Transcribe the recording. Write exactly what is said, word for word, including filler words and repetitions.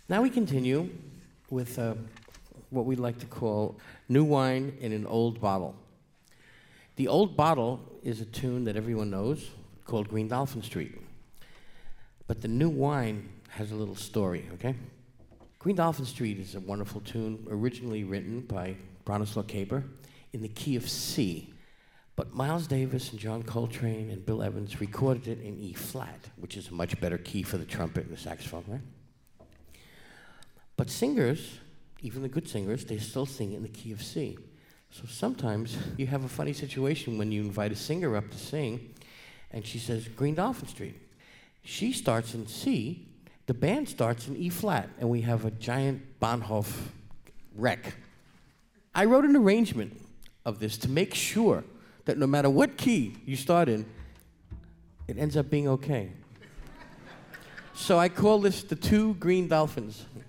Now we continue with uh, what we like to call new wine in an old bottle. The old bottle is a tune that everyone knows called Green Dolphin Street. But the new wine has a little story, okay? Green Dolphin Street is a wonderful tune originally written by Bronislaw Kaber in the key of C. But Miles Davis and John Coltrane and Bill Evans recorded it in E flat, which is a much better key for the trumpet and the saxophone, right? But singers, even the good singers, they still sing in the key of C. So sometimes you have a funny situation when you invite a singer up to sing, and she says, Green Dolphin Street. She starts in C, the band starts in E flat, and we have a giant Bonhoeffer wreck. I wrote an arrangement of this to make sure that no matter what key you start in, it ends up being okay. So I call this the two Green Dolphins.